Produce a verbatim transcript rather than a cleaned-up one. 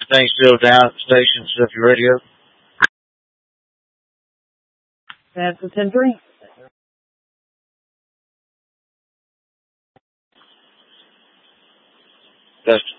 everything still down at the station, stuff your radio? That's the ten three. That's